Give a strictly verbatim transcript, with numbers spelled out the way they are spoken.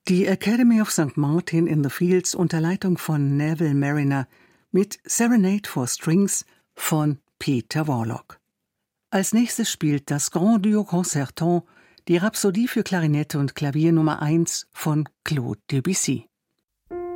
Die Academy of Sankt Martin in the Fields unter Leitung von Neville Marriner mit Serenade for Strings von Peter Warlock. Als nächstes spielt das Grand Duo Concertant die Rhapsodie für Klarinette und Klavier Nummer eins von Claude Debussy.